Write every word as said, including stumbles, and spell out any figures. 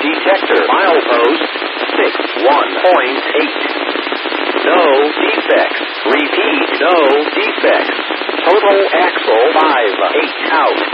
detector. Milepost six one point eight. No defects. Repeat, no defects. Total axle five eight out.